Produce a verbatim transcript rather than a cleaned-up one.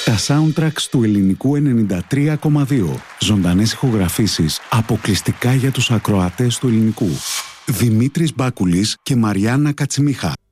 Τα soundtracks του ελληνικού ενενήντα τρία κόμμα δύο. Ζωντανές ηχογραφήσεις αποκλειστικά για τους ακροατές του ελληνικού. Δημήτρης Μπάκουλης και Μαριάννα Κατσιμίχα.